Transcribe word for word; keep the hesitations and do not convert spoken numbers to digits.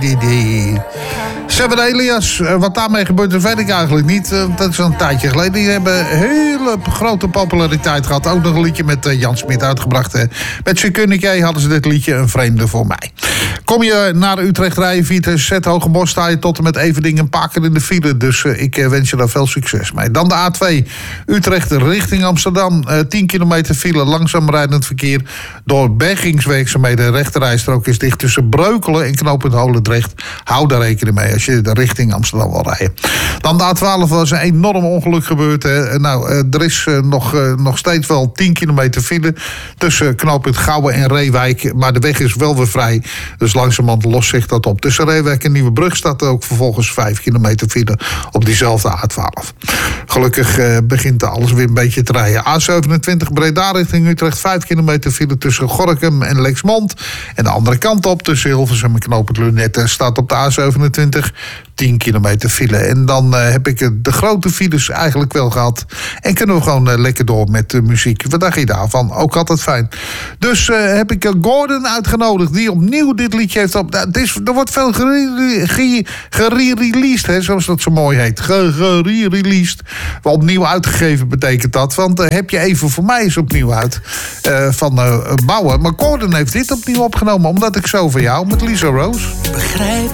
die, die. Seven Elias, wat daarmee gebeurt, dat weet ik eigenlijk niet. Dat is al een tijdje geleden. Die hebben hele grote populariteit gehad. Ook nog een liedje met Jan Smit uitgebracht. Met Secunnetje hadden ze dit liedje Een Vreemde voor mij. Kom je naar Utrecht rijden via het Z Hogebos, sta je tot en met Everdingen een paar keer in de file. Dus uh, ik uh, wens je daar veel succes mee. Dan de A twee, Utrecht richting Amsterdam. Uh, tien kilometer file, langzaam rijdend verkeer. Door bergingswerkzaamheden. De rechterrijstrook is dicht tussen Breukelen en knooppunt Holendrecht. Hou daar rekening mee als je richting Amsterdam wil rijden. Dan de A twaalf, was een enorm ongeluk gebeurd. Hè. Nou, uh, er is uh, nog, uh, nog steeds wel tien kilometer file tussen knooppunt Gouwen en Reewijk. Maar de weg is wel weer vrij. Dus langzamerhand lost zich dat op. Tussen Reewijk en Nieuwebrug staat er ook vervolgens vijf kilometer file op diezelfde A twaalf. Gelukkig uh, begint alles weer een beetje te rijden. A zevenentwintig Breda richting Utrecht. vijf kilometer file tussen Gorinchem en Lexmond. En de andere kant op tussen Hilversum en knooppunt Lunette staat op de A zevenentwintig tien kilometer file. En dan uh, heb ik de grote files eigenlijk wel gehad. En kunnen we gewoon uh, lekker door met de muziek. Wat dacht je daarvan? Ook altijd fijn. Dus uh, heb ik uh, Gordon uitgenodigd, die opnieuw dit liedje heeft op. Nou, het is, er wordt veel gere-released, hè, zoals dat zo mooi heet. Gere-released. Opnieuw uitgegeven betekent dat. Want uh, heb je even voor mij is opnieuw uit uh, van uh, Bouwen. Maar Gordon heeft dit opnieuw opgenomen, omdat ik zo van jou met Lisa Rose. Begrijp